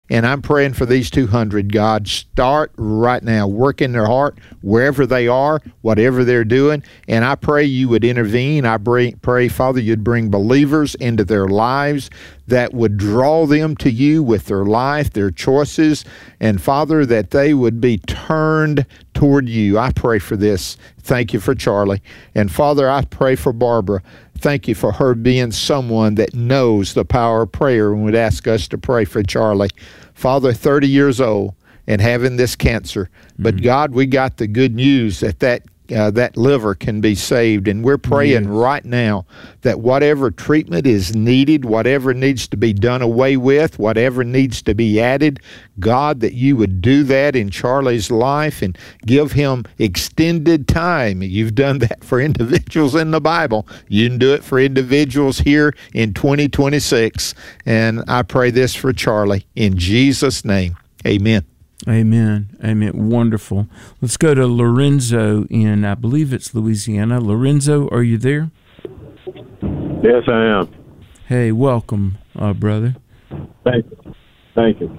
And I'm praying for these 200, God. Start right now. Work in their heart, wherever they are, whatever they're doing. And I pray you would intervene. I pray, Father, you'd bring believers into their lives that would draw them to you with their life, their choices. And, Father, that they would be turned toward you. I pray for this. Thank you for Charlie. And, Father, I pray for Barbara. Thank you for her being someone that knows the power of prayer and would ask us to pray for Charlie. Father, 30 years old and having this cancer. But, God, we got the good news that liver can be saved. And we're praying right now that whatever treatment is needed, whatever needs to be done away with, whatever needs to be added, God, that you would do that in Charlie's life and give him extended time. You've done that for individuals in the Bible. You can do it for individuals here in 2026. And I pray this for Charlie in Jesus' name. Amen. Amen. Amen. Wonderful. Let's go to Lorenzo in, I believe it's Louisiana. Lorenzo, are you there? Yes, I am. Hey, welcome, brother. Thank you.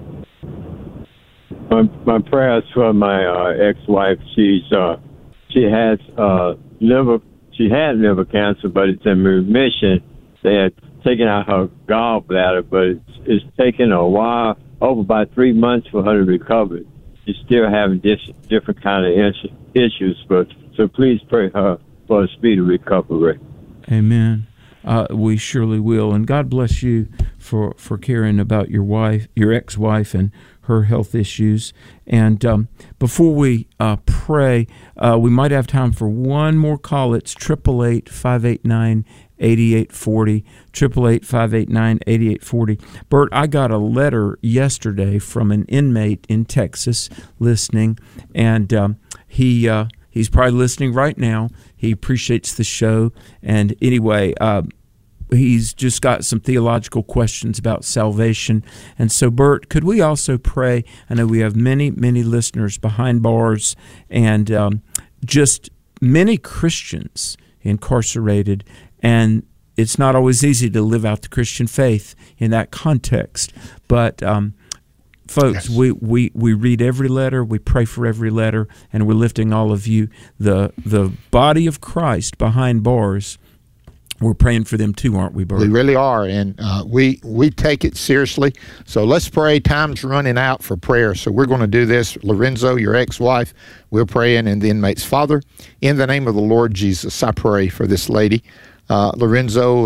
My prayers for my ex-wife. She had liver cancer, but it's in remission. They had taken out her gallbladder, but it's taken a while. Over about 3 months for her to recover. She's still having different kind of issues, so please pray her for a speedy recovery. Amen. We surely will, and God bless you for caring about your wife, your ex-wife, and her health issues. And before we pray, we might have time for one more call. It's 888-589-8840, 888-589-8840. Bert, I got a letter yesterday from an inmate in Texas listening, and he's probably listening right now. He appreciates the show, and anyway, he's just got some theological questions about salvation. And so, Bert, could we also pray? I know we have many, many listeners behind bars, and just many Christians incarcerated, and it's not always easy to live out the Christian faith in that context. But folks, yes, we read every letter, we pray for every letter, and we're lifting all of you, the body of Christ behind bars. We're praying for them too, aren't we, Bert? We really are, and we take it seriously. So let's pray. Time's running out for prayer, so we're going to do this. Lorenzo, your ex-wife, we're praying, and the inmates. Father, in the name of the Lord Jesus, I pray for this lady. Lorenzo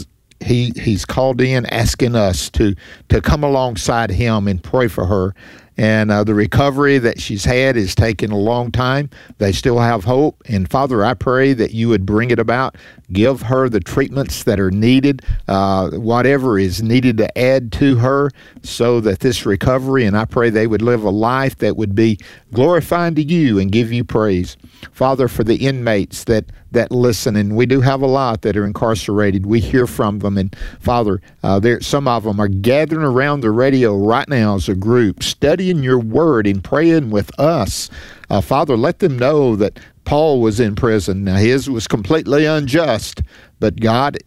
he's called in asking us to come alongside him and pray for her. And the recovery that she's had has taken a long time. They still have hope. And, Father, I pray that you would bring it about. Give her the treatments that are needed, whatever is needed to add to her so that this recovery, and I pray they would live a life that would be glorifying to you and give you praise. Father, for the inmates that listen, and we do have a lot that are incarcerated. We hear from them. And, Father, some of them are gathering around the radio right now as a group, studying your word and praying with us. Father, let them know that Paul was in prison. Now, his was completely unjust, but God,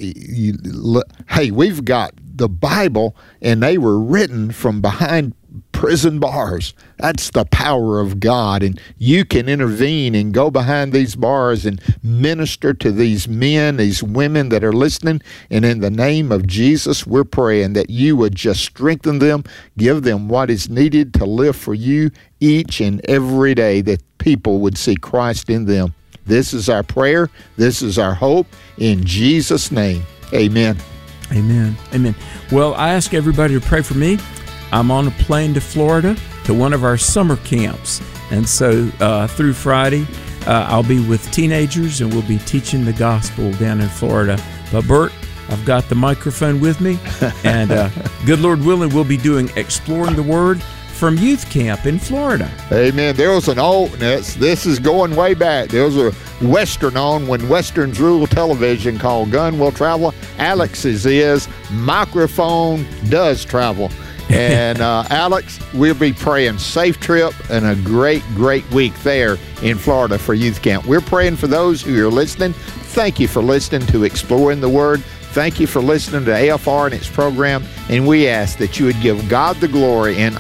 hey, we've got the Bible, and they were written from behind prison bars. That's the power of God, and you can intervene and go behind these bars and minister to these men, these women that are listening. And in the name of Jesus, we're praying that you would just strengthen them, give them what is needed to live for you each and every day, that people would see Christ in them. This is our prayer. This is our hope. In Jesus' name, amen. Amen. Amen. Well, I ask everybody to pray for me. I'm on a plane to Florida to one of our summer camps. And so through Friday, I'll be with teenagers, and we'll be teaching the gospel down in Florida. But Bert, I've got the microphone with me, and good Lord willing, we'll be doing Exploring the Word from youth camp in Florida. Amen. There was an this is going way back. There was a Western on when Westerns rule television called Gun Will Travel. Alex's is Microphone Does Travel. And Alex, we'll be praying safe trip and a great, great week there in Florida for youth camp. We're praying for those who are listening. Thank you for listening to Exploring the Word. Thank you for listening to AFR and its program. And we ask that you would give God the glory and